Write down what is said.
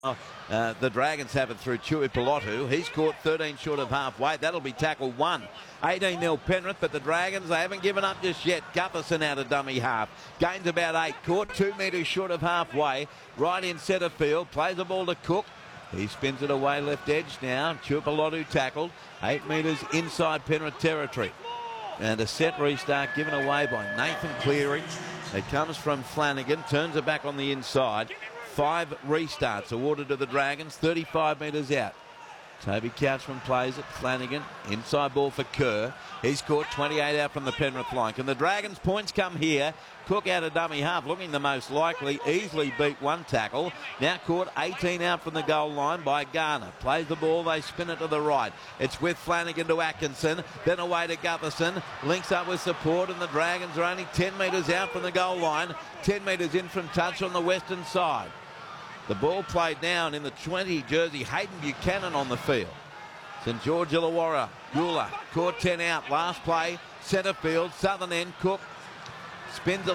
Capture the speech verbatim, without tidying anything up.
Oh, uh, the Dragons have it through Tuipulotu. He's caught thirteen short of halfway. That'll be tackle one. eighteen nil Penrith, but the Dragons, they haven't given up just yet. Gutherson out of dummy half. Gains about eight. Caught two metres short of halfway. Right in centre field. Plays the ball to Cook. He spins it away left edge now. Tuipulotu tackled. Eight metres inside Penrith territory. And a set restart given away by Nathan Cleary. It comes from Flanagan. Turns it back on the inside. Five restarts awarded to the Dragons, thirty-five metres out. Toby Couchman plays it. Flanagan, inside ball for Kerr. He's caught twenty-eight out from the Penrith line. Can the Dragons' points come here? Cook out of dummy half, looking the most likely. Easily beat one tackle. Now caught eighteen out from the goal line by Garner. Plays the ball, they spin it to the right. It's with Flanagan to Atkinson, then away to Gutherson. Links up with support, and the Dragons are only ten metres out from the goal line. ten metres in from touch on the western side. The ball played down in the twenty jersey. Hayden Buchanan on the field. St George Illawarra. Gula caught ten out. Last play, centre field, southern end. Cook spins it